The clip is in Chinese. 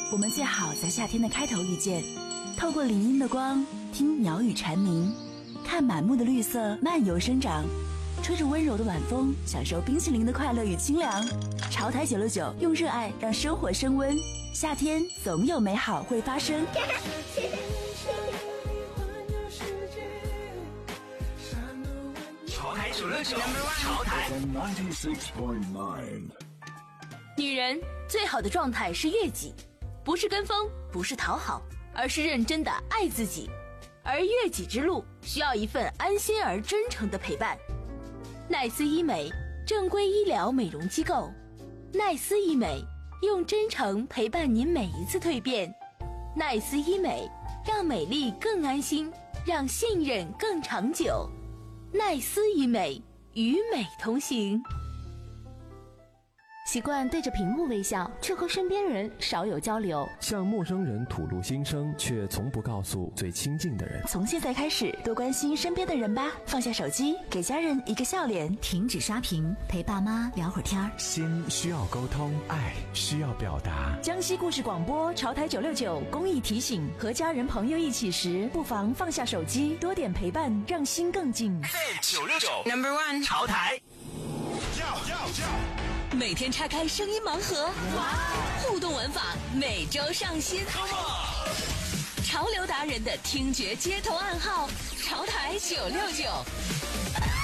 我们最好在夏天的开头遇见，透过林荫的光，听鸟语蝉鸣，看满目的绿色漫游生长，吹着温柔的晚风，享受冰淇淋的快乐与清凉。潮台969用热爱让生活升温，夏天总有美好会发生。 潮台969，潮台96.9。 女人最好的状态是悦己，不是跟风，不是讨好，而是认真的爱自己。而悦己之路需要一份安心而真诚的陪伴。奈斯医美，正规医疗美容机构。奈斯医美，用真诚陪伴您每一次蜕变。奈斯医美，让美丽更安心，让信任更长久。奈斯医美，与美同行。 习惯对着屏幕微笑，却和身边人少有交流； 向陌生人吐露心声，却从不告诉最亲近的人。 从现在开始，多关心身边的人吧，放下手机，给家人一个笑脸， 停止刷屏，陪爸妈聊会儿天儿。 心需要沟通，爱需要表达。 江西故事广播潮台969公益提醒：和家人朋友一起时，不妨放下手机，多点陪伴，让心更近。 969 No.1 潮台。 每天拆开声音盲盒，互动玩法每周上新。潮流达人的听觉街头暗号，潮台969。